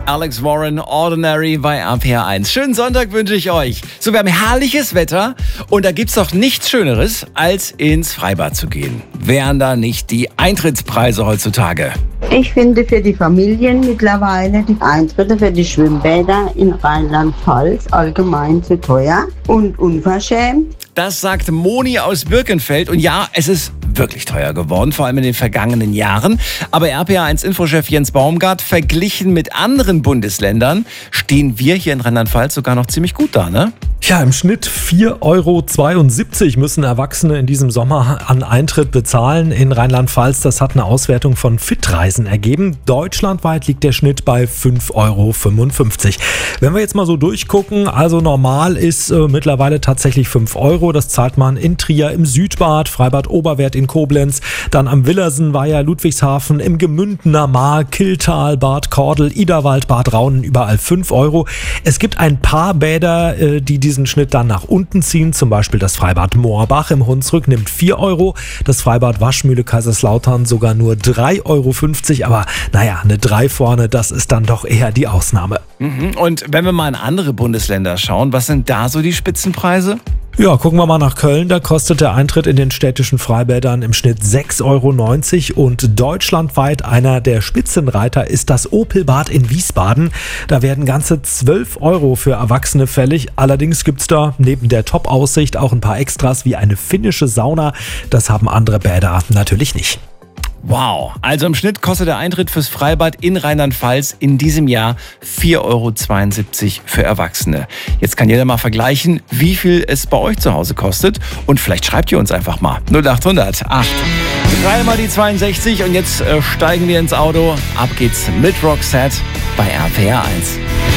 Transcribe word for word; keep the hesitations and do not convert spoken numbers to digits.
Alex Warren, Ordinary bei R P R eins. Schönen Sonntag wünsche ich euch. So, wir haben herrliches Wetter und da gibt's doch nichts Schöneres, als ins Freibad zu gehen. Wären da nicht die Eintrittspreise heutzutage? Ich finde für die Familien mittlerweile die Eintritte für die Schwimmbäder in Rheinland-Pfalz allgemein zu teuer und unverschämt. Das sagt Moni aus Birkenfeld. Und ja, es ist wirklich teuer geworden, vor allem in den vergangenen Jahren. Aber R P R eins Infochef Jens Baumgart, verglichen mit anderen Bundesländern stehen wir hier in Rheinland-Pfalz sogar noch ziemlich gut da, ne? Ja, im Schnitt vier Euro zweiundsiebzig müssen Erwachsene in diesem Sommer an Eintritt bezahlen. In Rheinland-Pfalz, das hat eine Auswertung von Fitreisen ergeben. Deutschlandweit liegt der Schnitt bei fünf Euro fünfundfünfzig. Wenn wir jetzt mal so durchgucken, also normal ist äh, mittlerweile tatsächlich fünf Euro. Das zahlt man in Trier im Südbad, Freibad Oberwerth in Koblenz, dann am Willersen, Weiher, Ludwigshafen, im Gemündener Maar, Killtal, Bad Kordel, Iderwald, Bad Raunen, überall fünf Euro. Es gibt ein paar Bäder, äh, die diesen Schnitt dann nach unten ziehen, zum Beispiel das Freibad Moorbach im Hunsrück nimmt vier Euro, das Freibad Waschmühle Kaiserslautern sogar nur drei Euro fünfzig, aber naja, eine drei vorne, das ist dann doch eher die Ausnahme. Mhm. Und wenn wir mal in andere Bundesländer schauen, was sind da so die Spitzenpreise? Ja, gucken wir mal nach Köln. Da kostet der Eintritt in den städtischen Freibädern im Schnitt sechs Euro neunzig und deutschlandweit einer der Spitzenreiter ist das Opelbad in Wiesbaden. Da werden ganze zwölf Euro für Erwachsene fällig. Allerdings gibt's da neben der Top-Aussicht auch ein paar Extras wie eine finnische Sauna. Das haben andere Bäder natürlich nicht. Wow, also im Schnitt kostet der Eintritt fürs Freibad in Rheinland-Pfalz in diesem Jahr vier Euro zweiundsiebzig für Erwachsene. Jetzt kann jeder mal vergleichen, wie viel es bei euch zu Hause kostet und vielleicht schreibt ihr uns einfach mal. null acht hundert acht dreimal die zweiundsechzig und jetzt äh, steigen wir ins Auto. Ab geht's mit Roxette bei R P R eins.